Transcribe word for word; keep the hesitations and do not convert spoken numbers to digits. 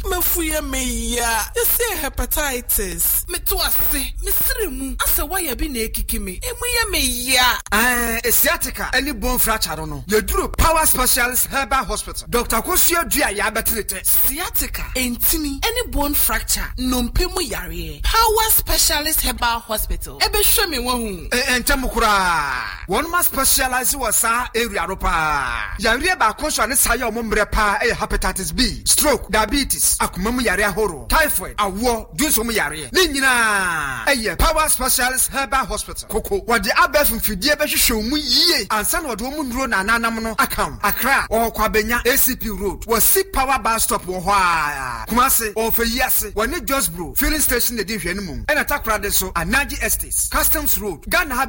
Mafuya meya. You say hepatitis. Me to ase. Me sremu. Asa why you be na ekiki me. Emuya meya. Eh, sciatica. Any bone fracture no. You do Power Specialist Herbal Hospital. Doctor Kosio Dia ya betrete. Sciatica. Entini. Any bone fracture. Nompemu yare. Power Specialist Herbal Hospital. Ebe show me one. Eh, entemukura. One must specialize wasa area ropa. Yare ba konso ne saya omombre pa e hepatitis B, stroke, diabetes, akumemu yare ahoro, typhoid, awo, dunso yare. Ni nyina eye Power Specialist Herbal Hospital. Koko wode abef mfidie be hwehwe mu yie. Ansa na wode mu nduro na nanam no account. Accra or Kwabenya A C P Road. Was see Power Bus Stop wo ho a. Kumase or for yase. Woni Josbro filling station de hwe no mum. E na takra de so Anaji Estates, Customs Road. Ghana